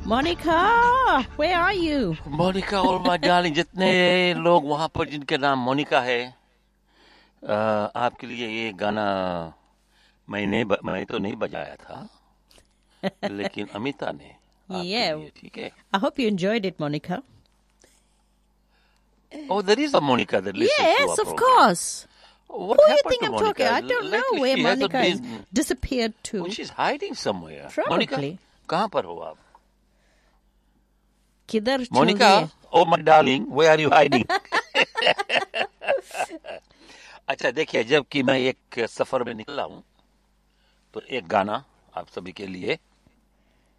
Monica, where are you? Monika और my darling, जितने लोग वहां पर जिनके नाम मोनिका है, आपके लिए ये गाना मैंने तो नहीं बजाया था, लेकिन अमिता ने आपके Yeah, लिए, ठीक है? I hope you enjoyed it, Monica. Oh, there is a Monica that listens to Yes, our of program. course. What Who do you happened think to I'm Monica? talking? I don't know Lately where she hasn't Monica has been. disappeared to. Oh, she's hiding somewhere. Probably. Monica, कहाँ पर हो आप? किधर चल Monica, रही है? oh my darling, where are you hiding? अच्छा देखिए, जब कि मैं एक सफर में निकला हूँ, तो एक गाना आप सभी के लिए